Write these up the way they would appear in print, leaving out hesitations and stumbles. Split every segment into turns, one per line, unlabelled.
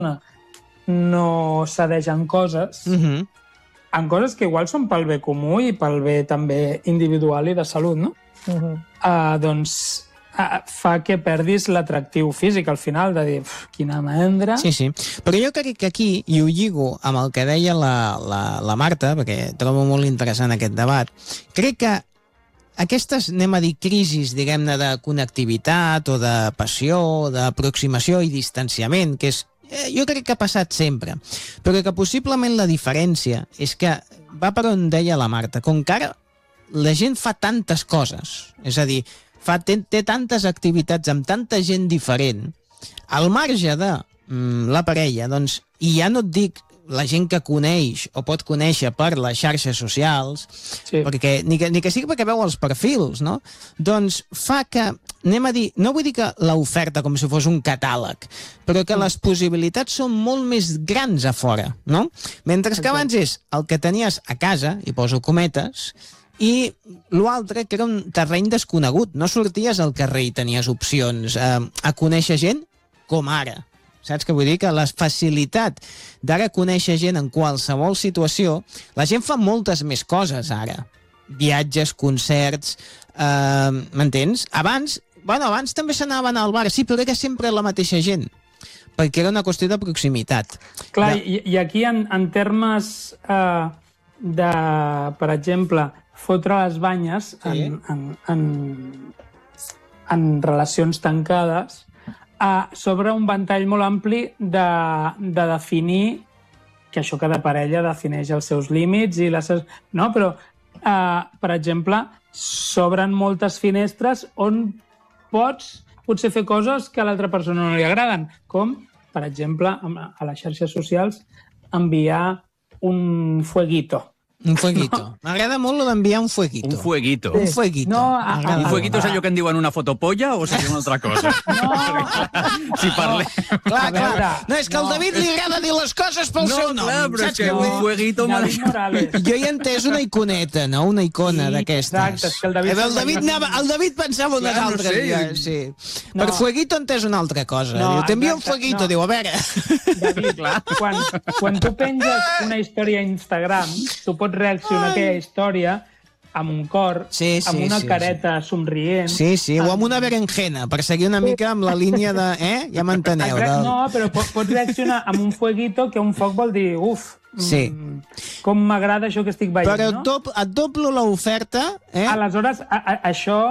no cedeix en coses, en coses que igual són pel bé comú i pel bé també individual i de salut, no? Doncs fa que perdis l'atractiu físic al final, de dir, quina mandra...
Sí, sí. Però jo crec que aquí, i ho lligo amb el que deia la Marta, perquè trobo molt interessant aquest debat, crec que aquestes, anem a dir, crisis, diguem-ne, de connectivitat o de passió, d'aproximació i distanciament, que és, jo crec que ha passat sempre, però que possiblement la diferència és que va per on deia la Marta, com que ara la gent fa tantes coses, és a dir, té tantes activitats amb tanta gent diferent, al marge de la parella, doncs, i ja no et dic la gent que coneix o pot conèixer per les xarxes socials, perquè ni que sigui perquè veu els perfils, no? Doncs fa que, anem a dir, no vull dir que l'oferta com si fos un catàleg, però que les possibilitats són molt més grans a fora, no? Mentre que abans és el que tenies a casa, i poso cometes, i l'altre que era un terreny desconegut. No sorties al carrer i tenies opcions a conèixer gent com ara. Saps què vull dir? Que la facilitat d'ara conèixer gent en qualsevol situació, la gent fa moltes més coses ara. Viatges, concerts, m'entens? Abans també s'anaven al bar, sí, però era sempre la mateixa gent, perquè era una qüestió de proximitat.
Clar, i aquí en termes de, per exemple, fotre les banyes en relacions tancades, s'obre un ventall molt ampli de definir que això cada parella defineix els seus límits i les seves... No, però, per exemple, s'obren moltes finestres on pots potser fer coses que a l'altra persona no li agraden, com, per exemple, a les xarxes socials, enviar un fueguito.
Un fueguito. No. M'agrada molt lo d'enviar un fueguito.
Un fueguito.
Un fueguito.
No,
un fueguito és allò que en diuen una fotopolla o seria una altra cosa?
No.
Si parlem...
Clar. No, és que al David li agrada dir les coses pel seu nom.
No, clar, però és que un fueguito...
Jo hi he entès una iconeta, no? Una icona d'aquestes.
Exacte, és que
el David pensava unes altres. Sí. Per fueguito he entès una altra cosa. Diu, t'envia un fueguito, diu, a veure...
David, quan tu penges una història a Instagram, tu pots reaccionar a aquella història amb un cor, amb una careta somrient...
Sí, o amb una berenjena, per seguir una mica amb la línia de... Ja m'enteneu.
No, però pots reaccionar amb un fueguito, que un foc vol dir, com m'agrada això que estic veient, no?
Però et doblo l'oferta...
Aleshores, això...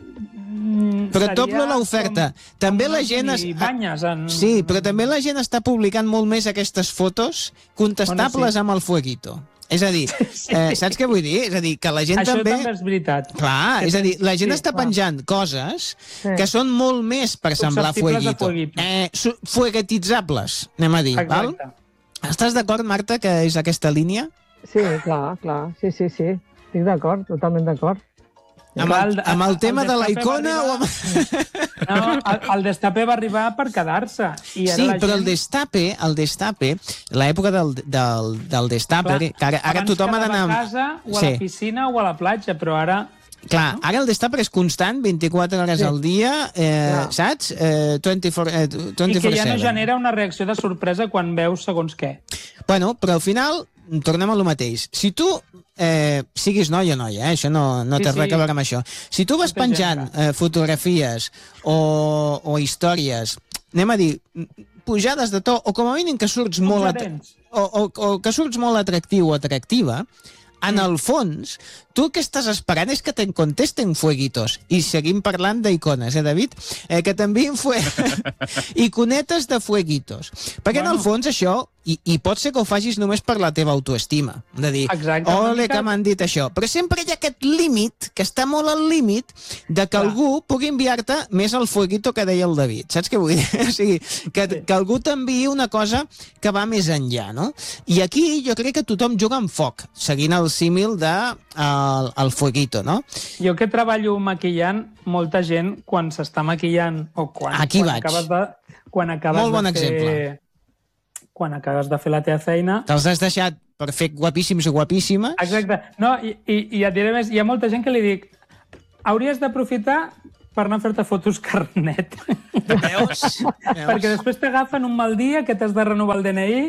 Però et doblo l'oferta. També la gent... Sí, però també la gent està publicant molt més aquestes fotos contestables amb el fueguito. És a dir, saps què vull dir? És a dir, que la gent
també...
Això
també és veritat.
Clar, és a dir, la gent està penjant coses que són molt més per semblar fueguito. Fueguetitzables, anem a dir.
Exacte.
Estàs d'acord, Marta, que és aquesta línia?
Sí, clar. Sí. Estic d'acord, totalment d'acord.
Amb el tema de la icona o amb...
No, el destape va arribar per quedar-se.
Sí, però el destape, l'època del destape, que ara tothom ha d'anar...
a casa, o a la piscina, o a la platja, però ara...
Clar, ara el destape és constant, 24 hores al dia, saps? 24/7.
I que ja no genera una reacció de sorpresa quan veus segons què.
Bueno, però al final tornem a lo mateix. Si tu siguis noi o noia, això no té res a veure amb això. Si tu vas penjant fotografies o històries, anem a dir, pujades de to, o com a mínim que surts molt que surts molt atractiu o atractiva, en el fons, tu el que estàs esperant és que te'n contesten fueguitos. I seguim parlant d'icones, David? Que t'enviïn iconetes de fueguitos. Perquè en el fons això, i pot ser que ho facis només per la teva autoestima. De dir, ole, que m'han dit això. Però sempre hi ha aquest límit, que està molt al límit, de que algú pugui enviar-te més el fueguito que deia el David. Saps què vull dir? O sigui, que algú t'enviï una cosa que va més enllà, no? I aquí jo crec que tothom juga amb foc, seguint el símil de el fueguito, no?
Jo que treballo maquillant, molta gent, quan s'està maquillant o quan acabes de fer la teva feina...
Te'ls has deixat per fer guapíssims o guapíssimes?
Exacte. No, i et diré més, hi ha molta gent que li dic hauries d'aprofitar per anar a fer-te fotos carnet.
Veus?
Perquè després t'agafen un mal dia que t'has de renovar el DNI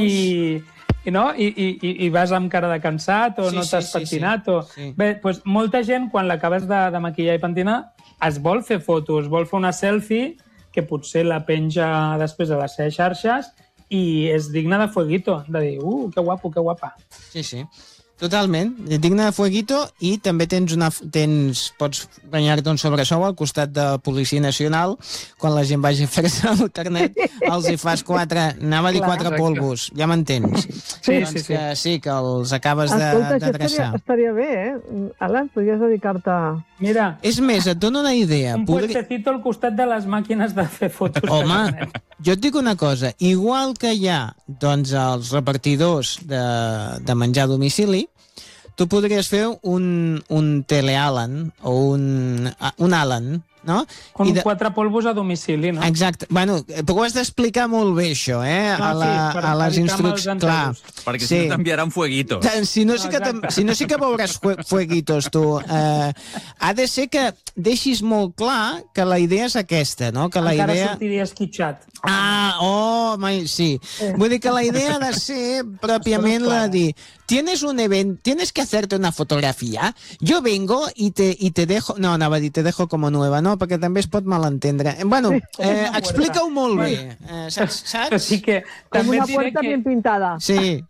i vas amb cara de cansat o no t'has pentinat. Bé, doncs molta gent, quan l'acabes de maquillar i pentinar, es vol fer fotos, vol fer una selfie que potser la penja després a les seves xarxes i és digna de fueguito, de dir, que guapo, que guapa.
Sí. Totalment, digne de fueguito, i també pots guanyar-te un sobresou al costat de Policia Nacional quan la gent vagi a fer-se el carnet, els hi fas quatre polvos, ja m'entens. Sí, que els acabes d'adreçar.
Estaria bé, Alan, podries dedicar-te...
Mira,
és més, et dono una idea.
Un puestecito al costat de les màquines de fer fotos.
Home, jo et dic una cosa, igual que hi ha doncs, els repartidors de menjar a domicili, tu podries fer un teleAlan o un Alan, no?
Com 4 polvos a domicili, no?
Exacte. Bueno, però ho has d'explicar molt bé, això, a les instruccions. Clar.
Perquè si no t'enviaran fueguitos.
Si no sí que veuràs fueguitos, tu. Ha de ser que deixis molt clar que la idea és aquesta, no? Que la
encara
idea...
sortiria esquitxat.
Sí. Vull dir que la idea ha de ser pròpiament la de dir, tienes un evento, tienes que hacerte una fotografía, yo vengo y te dejo... No, anava a dir, te dejo como nueva, no, perquè també es pot malentendre. Bueno, explica-ho molt bé, saps?
Sí que
com una puerta ben pintada.
Sí.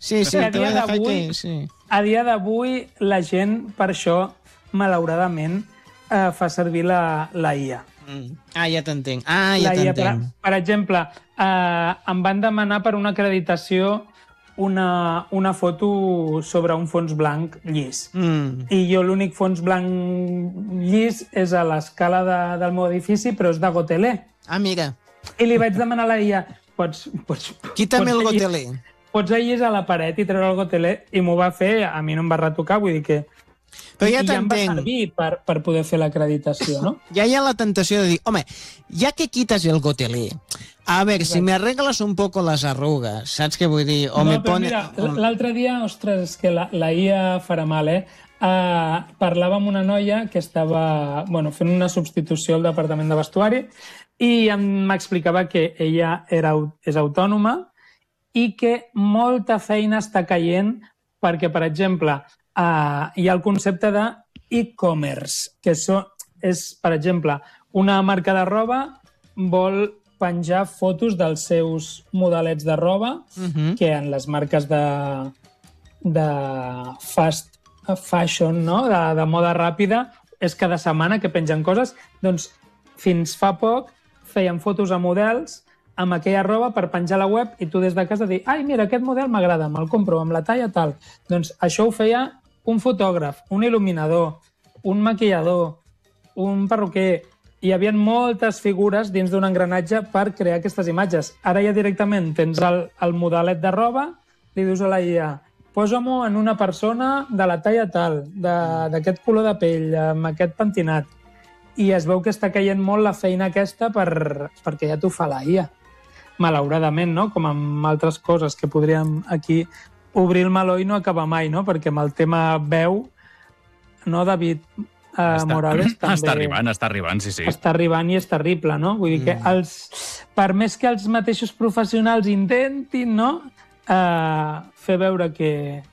A dia d'avui, la gent, per això, malauradament, fa servir la IA.
Ja t'entenc. Ja t'entenc.
Per exemple, em van demanar per una acreditació una foto sobre un fons blanc llis. I jo l'únic fons blanc llis és a l'escala del meu edifici, però és de gotelé.
Mira.
I li vaig demanar a la IA,
quítame el gotelé.
Pots llis a la paret i treure el gotelé, i m'ho va fer, a mi no em va retocar, vull dir que...
Però ja
em va servir per poder fer l'acreditació, no?
Ja hi ha la tentació de dir, home, ja que quitas el gotelé, a ver, si me arreglas un poco las arrugas, saps què vull dir?
Mira, l'altre dia, ostres, és que la IA farà mal, parlava amb una noia que estava fent una substitució al departament de vestuari i m'explicava que ella és autònoma i que molta feina està caient perquè, per exemple, hi ha el concepte de e-commerce, que és, per exemple, una marca de roba vol penjar fotos dels seus modelets de roba, que en les marques de fast fashion, no? de moda ràpida, és cada setmana que pengen coses. Doncs fins fa poc feien fotos a models amb aquella roba per penjar a la web i tu des de casa dir, mira, aquest model m'agrada, me'l compro amb la talla tal. Doncs això ho feia un fotògraf, un il·luminador, un maquillador, un perruquer. Hi havia moltes figures dins d'un engranatge per crear aquestes imatges. Ara ja directament tens el modelet de roba, li dius a la IA, posa-m'ho en una persona de la talla tal, d'aquest color de pell, amb aquest pentinat. I es veu que està caient molt la feina aquesta perquè ja t'ho fa la IA. Malauradament, no? Com amb altres coses que podríem aquí obrir el meló i no acabar mai, no? Perquè amb el tema veu, no, David Morales també...
Està arribant, sí.
Està arribant i és terrible, no? Vull dir que per més que els mateixos professionals intentin, no?, fer veure que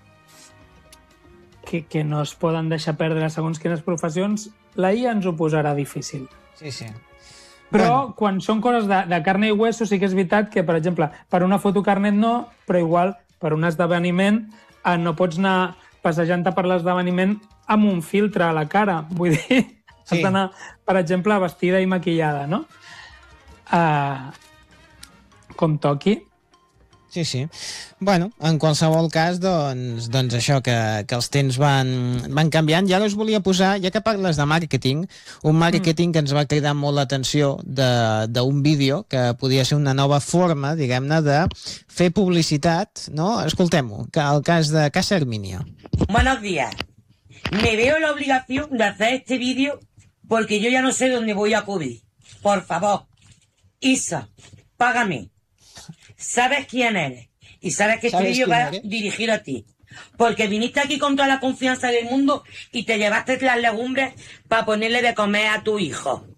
no es poden deixar perdre segons quines professions, la IA ens ho posarà difícil.
Sí.
Però quan són coses de carne i hueso sí que és veritat que, per exemple, per una foto carnet no, però igual per un esdeveniment no pots anar passejant-te per l'esdeveniment amb un filtre a la cara. Vull dir, has d'anar, per exemple, vestida i maquillada, no? Com toqui.
Sí. Bueno, en qualsevol cas, doncs això, que els temps van canviant. Ja us volia posar, ja que parles de màrqueting, un màrqueting que ens va cridar molt l'atenció d'un vídeo que podia ser una nova forma, diguem-ne, de fer publicitat, no? Escoltem-ho, el cas de Casa Herminia.
Buenos días. Me veo la obligación de hacer este vídeo porque yo ya no sé dónde voy a acudir. Por favor, Isa, págame. Sabes quién eres y sabes que este vídeo va dirigido a ti. Porque viniste aquí con toda la confianza del mundo y te llevaste las legumbres para ponerle de comer a tu hijo.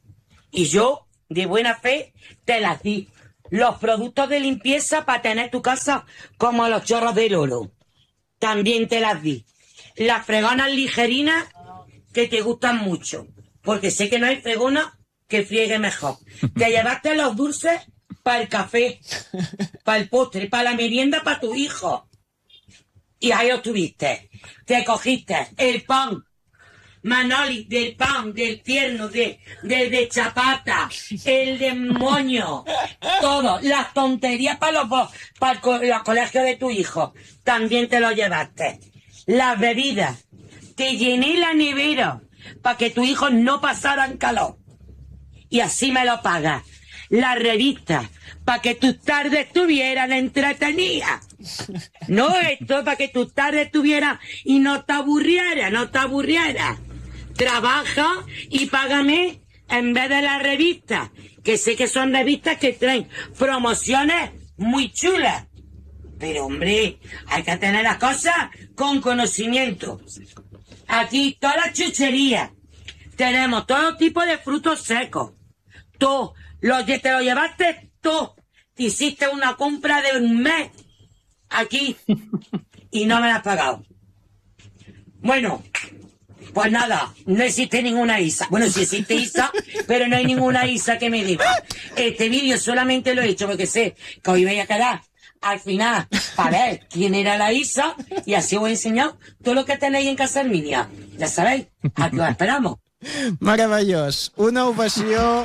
Y yo, de buena fe, te las di. Los productos de limpieza para tener tu casa como los chorros del oro. También te las di. Las fregonas ligerinas que te gustan mucho. Porque sé que no hay fregona que friegue mejor. Te llevaste los dulces para el café, para el postre, para la merienda, para tu hijo. Y ahí lo tuviste. Te cogiste el pan, Manoli, del pan, del tierno, del de chapata, el de moño, todo, las tonterías para los colegios de tu hijo. También te lo llevaste. Las bebidas. Te llené la nevera para que tus hijos no pasaran calor. Y así me lo pagas. Las revistas, para que tus tardes estuvieran entretenidas. No, esto para que tus tardes estuvieran y no te aburriera. Trabaja y págame en vez de las revistas, que sé que son revistas que traen promociones muy chulas. Pero, hombre, hay que tener las cosas con conocimiento. Aquí, todas las chucherías. Tenemos todo tipo de frutos secos. Tú, te lo llevaste tú. Te hiciste una compra de un mes aquí y no me la has pagado. Bueno, pues nada, no existe ninguna Isa. Bueno, sí existe Isa, pero no hay ninguna Isa que me diga. Este vídeo solamente lo he hecho porque sé que hoy voy a quedar al final para ver quién era la Isa y así os he enseñado todo lo que tenéis en Casa Herminia. Ja sabeu, aquí os esperamos.
Meravellós. Una ovació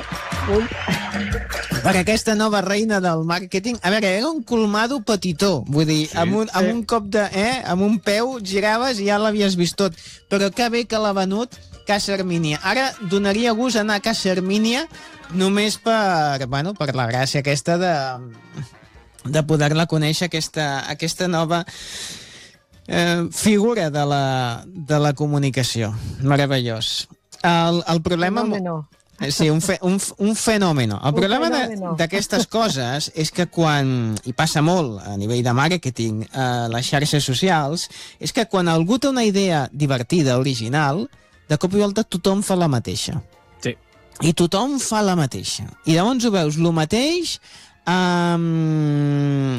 per aquesta nova reina del màrqueting. A veure, era un colmado petitó, vull dir, sí, amb un cop de... amb un peu giraves i ja l'havies vist tot. Però que bé que l'ha venut Casa Hermínia. Ara donaria gust anar a Casa Hermínia només per la gràcia aquesta de poder-la conèixer, aquesta nova figura de la comunicació. Meravellós. El problema...
Fenómeno.
Sí, un fenòmeno. El problema d'aquestes coses és que quan, i passa molt a nivell de màrqueting, a les xarxes socials, és que quan algú té una idea divertida, original, de cop i volta tothom fa la mateixa.
Sí.
I tothom fa la mateixa. I llavors ho veus, el mateix en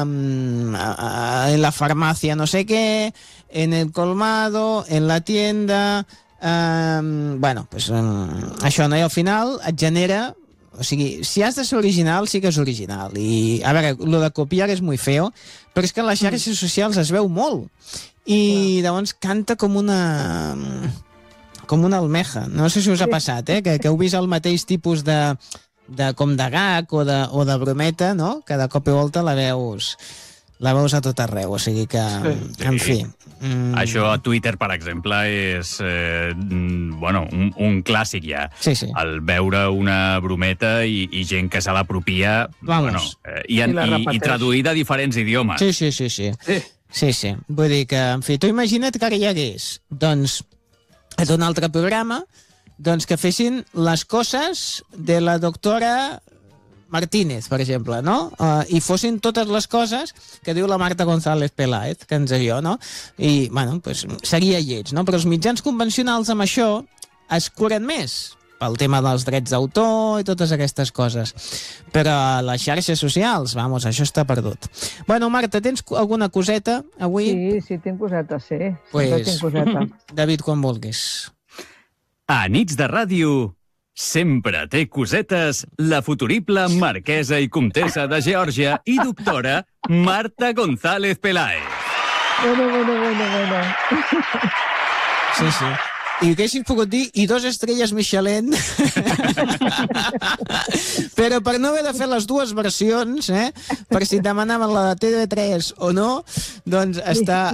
la farmàcia no sé què, en el colmado, en la tienda... això, no? I al final et genera... O sigui, si has de ser original, sí que és original. I, a veure, lo de copiar és muy feo, però és que en les xarxes socials es veu molt. I llavors canta com una almeja. No sé si us ha passat, que heu vist el mateix tipus de gag o de brometa, no? Que de cop i volta la veus a tot arreu, o sigui que, en fi...
Això a Twitter, per exemple, és un clàssic ja.
Sí, sí.
El veure una brometa i gent que se l'apropia i traduïda a diferents idiomes.
Sí. Vull dir que, en fi, tu imagina't que ara hi hagués, doncs, un altre programa, doncs, que fessin les coses de la doctora Martínez, per exemple, no? I fossin totes les coses que diu la Marta González Peláez, que ens diu, no? I, pues, seria lleig, no? Però els mitjans convencionals amb això es curen més pel tema dels drets d'autor i totes aquestes coses. Però a les xarxes socials, això està perdut. Bueno, Marta, tens alguna coseta avui?
Sí, tinc coseta, sí.
Pues,
tinc coseta.
David, quan vulguis.
A Nits de Ràdio... Sempre té cosetes la futurible marquesa i comtessa de Geòrgia i doctora Marta González Peláez.
Bueno.
Sí. I haguessis pogut dir i 2 estrelles Michelin, però per no haver de fer les dues versions, per si et demanaven la de TV3 o no, doncs està...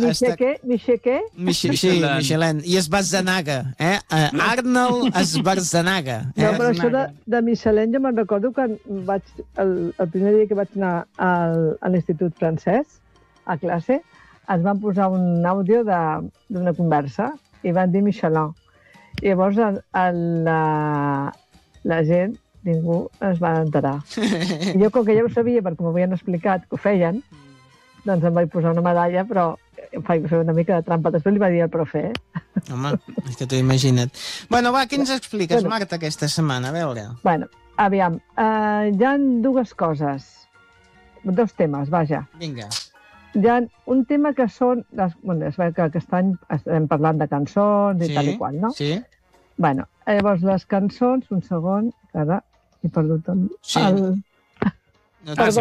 Michelin. I Schwarzenegger, Arnold Schwarzenegger.
No, però això de Michelin jo me'n recordo que el primer dia que vaig anar a l'Institut Francès, a classe, ens van posar un àudio d'una conversa i van dir Michelin. I llavors la gent, ningú es va enterar. I jo, com que ja ho sabia, perquè m'ho havien explicat, que ho feien, doncs em vaig posar una medalla, però fer una mica de trampa. Després li va dir al profe,
Home, és que t'ho imagina't. Bueno, va, què ens expliques, Marta, aquesta setmana? A veure.
Bueno, aviam, hi ha dues coses, dos temes, vaja.
Vinga.
Hi ha un tema que són... Bueno, es veu que aquest any estem parlant de cançons i tal i qual, no?
Sí.
Bueno, llavors les cançons, un segon, que ara he perdut el...
Sí.
el...
No
Perdó.